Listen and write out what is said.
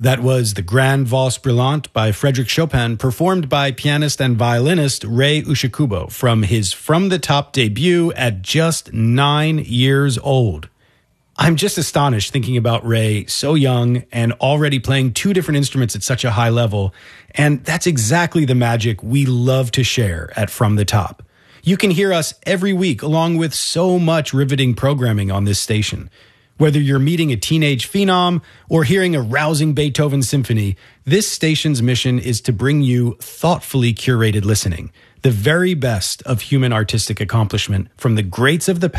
That was the Grande Valse Brûlante by Frédéric Chopin, performed by pianist and violinist Rei Ushikubo from his From the Top debut at just 9 years old. I'm just astonished thinking about Rei so young and already playing 2 different instruments at such a high level, and that's exactly the magic we love to share at From the Top. You can hear us every week along with so much riveting programming on this station. Whether you're meeting a teenage phenom or hearing a rousing Beethoven symphony, this station's mission is to bring you thoughtfully curated listening, the very best of human artistic accomplishment from the greats of the past